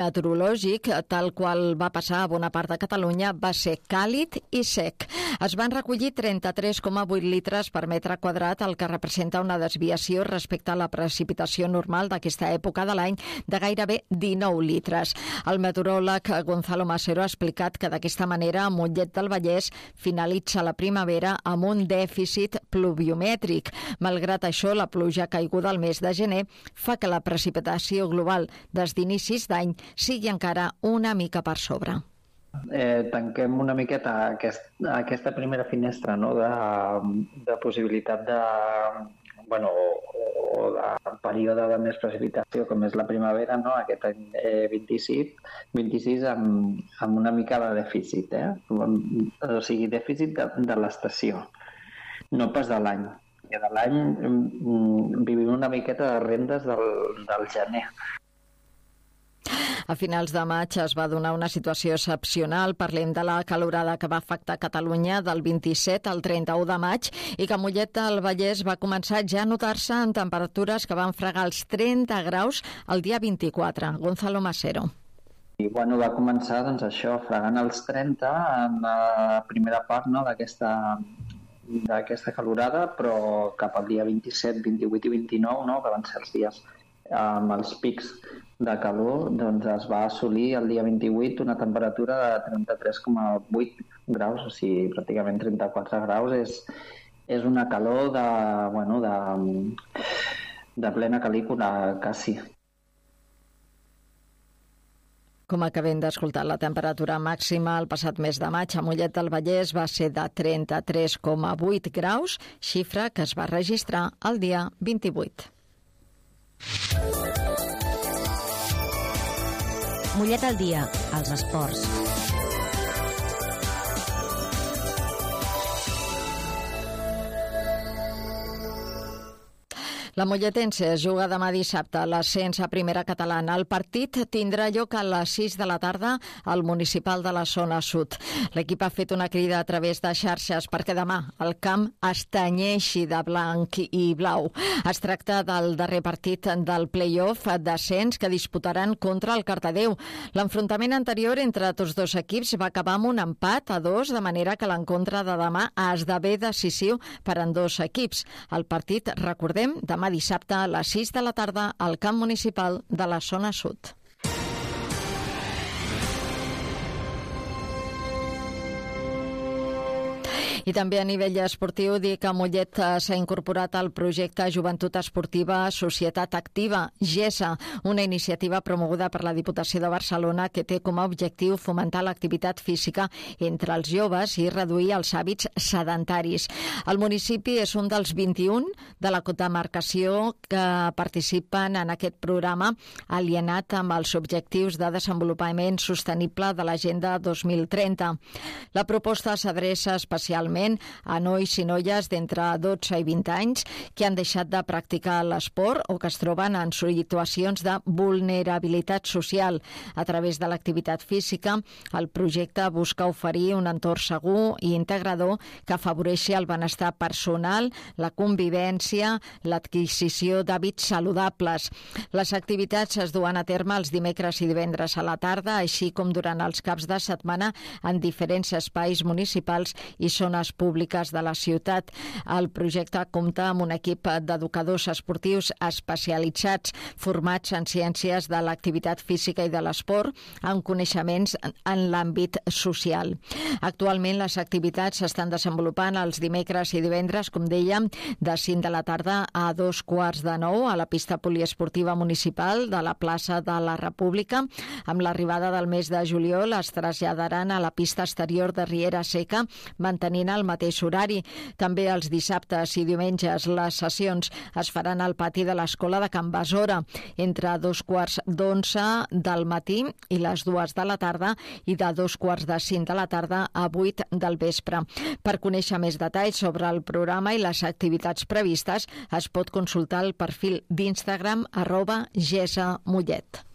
meteorològic, tal qual va passar a bona part de Catalunya, va ser càlid i sec. Es van recollir 33,8 litres per metre quadrat, el que representa una desviació respecte a la precipitació normal d'aquesta època de l'any de gairebé 19 litres. El meteoròleg Gonzalo Masero ha explicat que d'aquesta manera Mollet del Vallès finalitza la primavera amb un dèficit pluviomètric. Malgrat això, la pluja caiguda al mes de gener fa que la precipitació global des d'inicis d'any sigui encara una mica per sobre. Tanquem una miqueta aquesta primera finestra, no?, de possibilitat o de període de més precipitació, com és la primavera, no?, aquest any 26 amb una mica de dèficit, o sigui, dèficit de l'estació, no pas de l'any. I de l'any vivim una miqueta de rendes del gener. A finals de maig es va donar una situació excepcional. Parlem de la calorada que va afectar Catalunya del 27 al 31 de maig i que a Mollet del Vallès va començar ja a notar-se en temperatures que van fregar els 30 graus el dia 24. Gonzalo Masero. I va començar fregant els 30 en la primera part, no?, d'aquesta calorada, però cap al dia 27, 28 i 29, no?, que van ser els dies amb els pics de calor, doncs es va assolir el dia 28 una temperatura de 33,8 graus, o sigui, pràcticament 34 graus. És una calor de plena canícula, quasi. Com acabem d'escoltar, la temperatura màxima el passat mes de maig a Mollet del Vallès va ser de 33,8 graus, xifra que es va registrar el dia 28. Mollet al dia, als esports. La Molletense es juga demà dissabte a l'ascens a primera catalana. El partit tindrà lloc a les 6 de la tarda al municipal de la zona sud. L'equip ha fet una crida a través de xarxes perquè demà el camp es tenyeixi de blanc i blau. Es tracta del darrer partit del play-off d'ascens que disputaran contra el Cardedeu. L'enfrontament anterior entre tots dos equips va acabar amb un empat a 2, de manera que l'encontre de demà esdevé decisiu per a dos equips. El partit, recordem, demà dissabte a les 6 de la tarda al camp municipal de la zona sud. I també a nivell esportiu dir que Mollet s'ha incorporat al projecte Joventut Esportiva Societat Activa, GESA, una iniciativa promoguda per la Diputació de Barcelona que té com a objectiu fomentar l'activitat física entre els joves i reduir els hàbits sedentaris. El municipi és un dels 21 de la demarcació que participen en aquest programa alienat amb els objectius de desenvolupament sostenible de l'Agenda 2030. La proposta s'adreça especialment a nois i noies d'entre 12 i 20 anys que han deixat de practicar l'esport o que es troben en situacions de vulnerabilitat social. A través de l'activitat física, el projecte busca oferir un entorn segur i integrador que afavoreixi el benestar personal, la convivència, l'adquisició d'hàbits saludables. Les activitats es duen a terme els dimecres i divendres a la tarda, així com durant els caps de setmana en diferents espais municipals i zones públiques de la ciutat. El projecte compta amb un equip d'educadors esportius especialitzats formats en ciències de l'activitat física i de l'esport amb coneixements en l'àmbit social. Actualment les activitats s'estan desenvolupant els dimecres i divendres, com dèiem, de 5 de la tarda a 8:45 a la pista poliesportiva municipal de la plaça de la República. Amb l'arribada del mes de juliol es traslladaran a la pista exterior de Riera Seca, mantenint el mateix horari. També els dissabtes i diumenges les sessions es faran al pati de l'Escola de Can Besora entre 2:15 del matí i les 2 de la tarda i de 2:45 de la tarda a 8 del vespre. Per conèixer més detalls sobre el programa i les activitats previstes es pot consultar el perfil d'Instagram @GESAMollet.